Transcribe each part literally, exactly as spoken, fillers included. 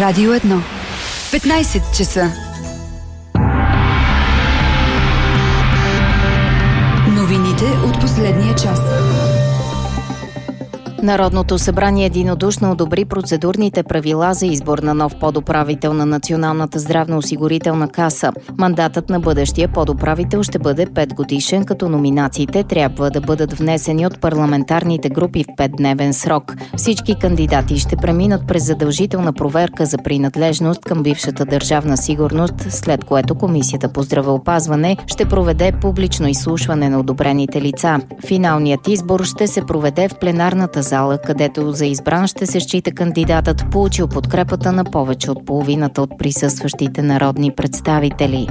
Радио едно. петнайсет часа. Новините от последния час. Народното събрание единодушно одобри процедурните правила за избор на нов подуправител на Националната здравноосигурителна каса. Мандатът на бъдещия подуправител ще бъде пет годишен, като номинациите трябва да бъдат внесени от парламентарните групи в петдневен срок. Всички кандидати ще преминат през задължителна проверка за принадлежност към бившата държавна сигурност, след което Комисията по здравеопазване ще проведе публично изслушване на одобрените лица. Финалният избор ще се проведе в пленарната зала, където за избран ще се счита кандидатът, получил подкрепата на повече от половината от присъстващите народни представители.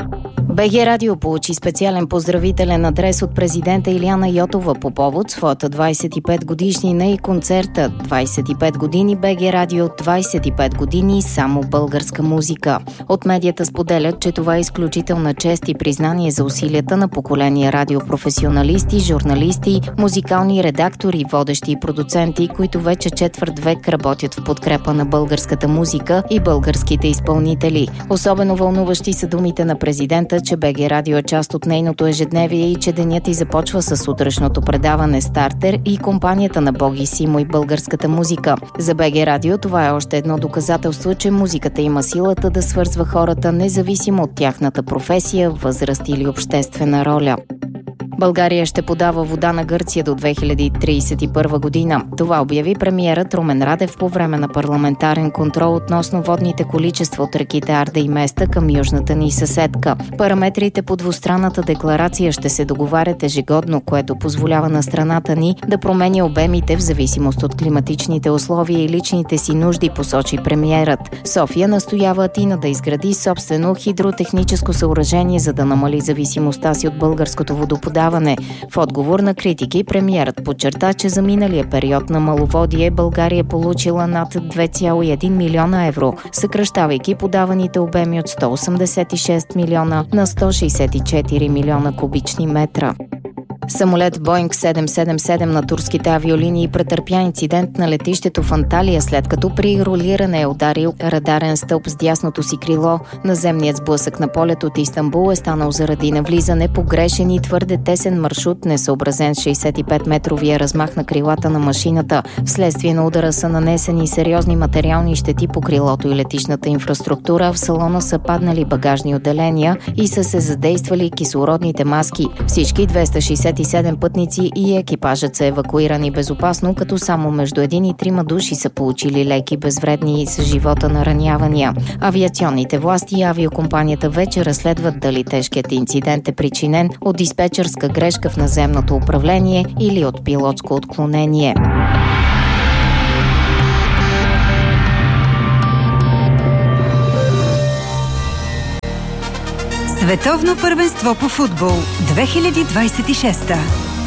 БГ Радио получи специален поздравителен адрес от президента Илияна Йотова по повод своята двайсет и пет годишнина и концерта двайсет и пет години БГ Радио, двайсет и пет години само българска музика. От медията споделят, че това е изключителна чест и признание за усилията на поколения радиопрофесионалисти, журналисти, музикални редактори, водещи и продуценти, които вече четвърт век работят в подкрепа на българската музика и българските изпълнители. Особено вълнуващи са думите на президента, че БГ Радио е част от нейното ежедневие и че денят й започва с утрешното предаване Стартер и компанията на Боги Симо и българската музика. За БГ Радио това е още едно доказателство, че музиката има силата да свързва хората независимо от тяхната професия, възраст или обществена роля. България ще подава вода на Гърция до две хиляди трийсет и първа година. Това обяви премиерът Румен Радев по време на парламентарен контрол относно водните количества от реките Арда и Места към южната ни съседка. Параметрите по двустранната декларация ще се договарят ежегодно, което позволява на страната ни да променя обемите в зависимост от климатичните условия и личните си нужди, посочи премиерът. София настоява Атина да изгради собствено хидротехническо съоръжение, за да намали зависимостта си от българското водоподаване. В отговор на критики, премиерът подчерта, че за миналия период на маловодие България получила над две цяло и едно милиона евро, съкращавайки подаваните обеми от сто осемдесет и шест милиона на сто шейсет и четири милиона кубични метра. Самолет Боинг седемстотин седемдесет и седем на турските авиолинии претърпя инцидент на летището в Анталия, след като при ролиране е ударил радарен стълб с дясното си крило. Наземният сблъсък на полет от Истанбул е станал заради навлизане по грешен и твърде тесен маршрут, несъобразен с шейсет и пет метровия размах на крилата на машината. Вследствие на удара са нанесени сериозни материални щети по крилото и летищната инфраструктура. В салона са паднали багажни отделения и са се задействали кислородните маски. Всички двеста шейсет и седем пътници и екипажът са евакуирани безопасно, като само между един и трима души са получили леки безвредни с живота наранявания. Авиационните власти и авиокомпанията вече разследват дали тежкият инцидент е причинен от диспетчерска грешка в наземното управление или от пилотско отклонение. Световно първенство по футбол две хиляди двайсет и шеста.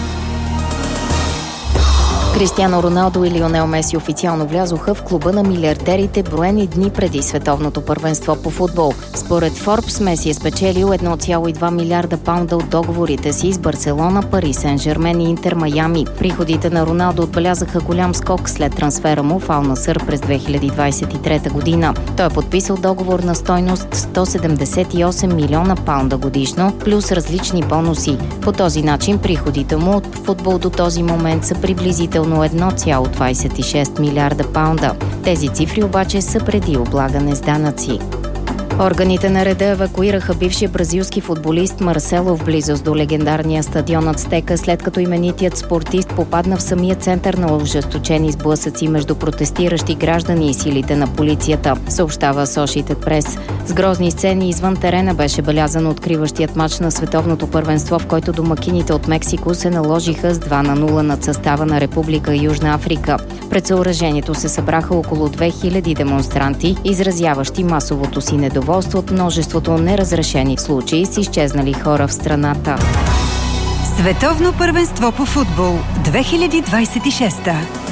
Кристиано Роналдо и Лионел Меси официално влязоха в клуба на милиардерите броени дни преди световното първенство по футбол. Според Форбс, Меси е спечелил едно цяло и два милиарда паунда от договорите си с Барселона, Пари Сен-Жермен и Интер Майами. Приходите на Роналдо отбелязаха голям скок след трансфера му в Ал Насър през две хиляди двайсет и трета година. Той е подписал договор на стойност сто седемдесет и осем милиона паунда годишно, плюс различни бонуси. По този начин приходите му от футбол до този момент са приблизително едно цяло двайсет и шест милиарда паунда. Тези цифри обаче са преди облагане с данъци. Органите на реда евакуираха бившия бразилски футболист Марсело в близост до легендарния стадион Ацтека, след като именитият спортист попадна в самия център на ожесточени сблъсъци между протестиращи граждани и силите на полицията, съобщава Associated Press. С грозни сцени извън терена беше белязан откриващият мач на световното първенство, в който домакините от Мексико се наложиха с два на нула над състава на Република Южна Африка. Пред съоръжението се събраха около две хиляди демонстранти, изразяващи масовото си недоволство от множеството неразрешени случаи с изчезнали хора в страната. Световно първенство по футбол две хиляди двайсет и шеста.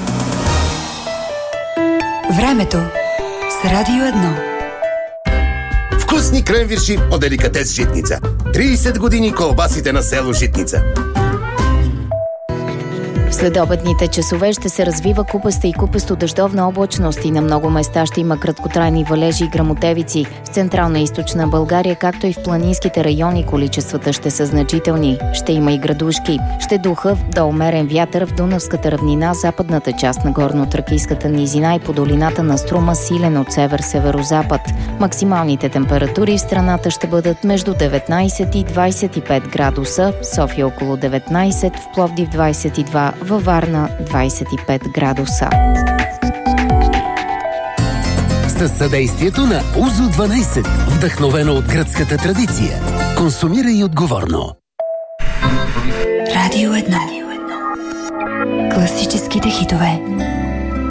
Времето с Радио едно. Вкусни кренвирши от деликатес Житница. трийсет години колбасите на село Житница. следобедните часове ще се развива купаста и купесто дъждовна облачност и на много места ще има краткотрайни валежи и гръмотевици. В централна и източна България, както и в планинските райони, количествата ще са значителни. Ще има и градушки. Ще духа до умерен вятър в Дунавската равнина, западната част на горно-тракийската низина и по долината на Струма, силен от север-северозапад. Максималните температури в страната ще бъдат между деветнайсет и двайсет и пет градуса, в София около деветнайсет, в Пловдив двайсет и два, във Варна двайсет и пет градуса. Със съдействието на Узо дванайсет, вдъхновено от гръцката традиция. Консумирай отговорно. Радио едно. Класическите хитове.